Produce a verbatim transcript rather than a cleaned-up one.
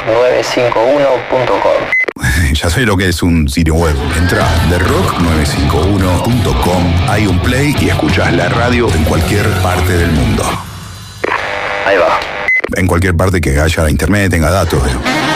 nueve cinco uno punto com. Ya sé lo que es un sitio web. Entra a the rock nueve cinco uno punto com, hay un play y escuchás la radio en cualquier parte del mundo. Ahí va. En cualquier parte que haya internet, tenga datos. ¿eh?